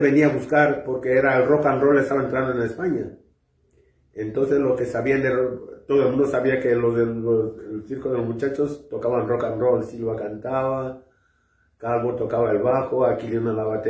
venía a buscar porque era el rock and roll, estaba entrando en España. Entonces lo que sabían todo el mundo sabía que el circo de los muchachos tocaban rock and roll. Silva cantaba, Calvo tocaba el bajo, Aquilino la batería.